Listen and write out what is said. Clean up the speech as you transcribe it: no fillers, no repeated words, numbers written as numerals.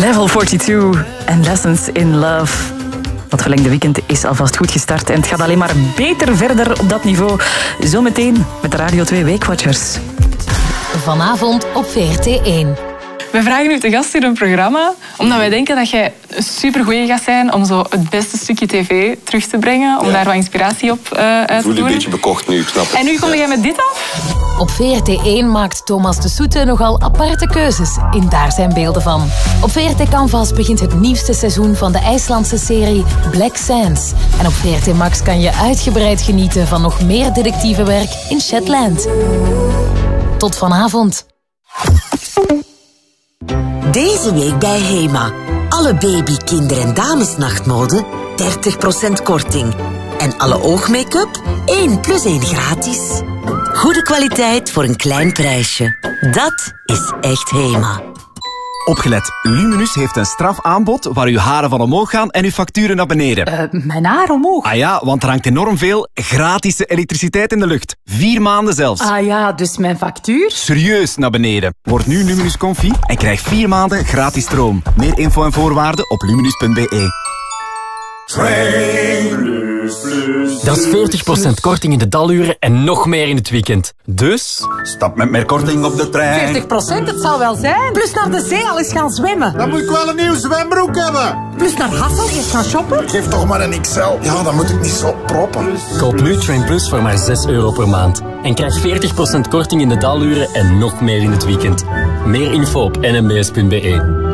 Level 42 en Lessons in Love. Dat verlengde weekend is alvast goed gestart en het gaat alleen maar beter verder op dat niveau. Zometeen met de Radio 2 Weekwatchers. Vanavond op VRT1. We vragen u te gast in een programma, omdat wij denken dat jij een supergoeie gaat zijn om zo het beste stukje tv terug te brengen, om daar wat inspiratie op uit te doen. Ik voel je een beetje bekocht nu, ik snap het. En nu kom jij met dit af? Op VRT1 maakt Thomas de Soete nogal aparte keuzes in Daar zijn beelden van. Op VRT Canvas begint het nieuwste seizoen van de IJslandse serie Black Sands. En op VRT Max kan je uitgebreid genieten van nog meer detectievenwerk in Shetland. Tot vanavond. Deze week bij HEMA. Alle baby, kinder- en damesnachtmode 30% korting. En alle oogmake-up 1 + 1 gratis. Goede kwaliteit voor een klein prijsje. Dat is echt HEMA. Opgelet, Luminus heeft een strafaanbod waar uw haren van omhoog gaan en uw facturen naar beneden. Mijn haar omhoog? Ah ja, want er hangt enorm veel gratis elektriciteit in de lucht. 4 maanden zelfs. Ah ja, dus mijn factuur? Serieus naar beneden. Word nu Luminus Comfy en krijg 4 maanden gratis stroom. Meer info en voorwaarden op luminus.be. Dat is 40% korting in de daluren en nog meer in het weekend. Dus... Stap met meer korting op de trein. 40%, het zal wel zijn. Plus naar de zee al eens gaan zwemmen. Dan moet ik wel een nieuw zwembroek hebben. Plus naar Hassel eerst gaan shoppen. Geef toch maar een XL. Ja, dan moet ik niet zo proppen. Koop nu Train Plus voor maar €6 per maand. En krijg 40% korting in de daluren en nog meer in het weekend. Meer info op nmbs.be.